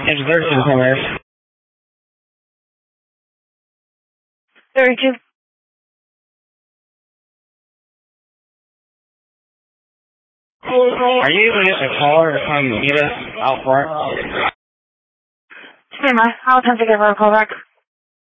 Engine 32 is hilarious. 32. Are you able to get a caller to come meet us out front? Stand by. I'll attempt to give her a call back.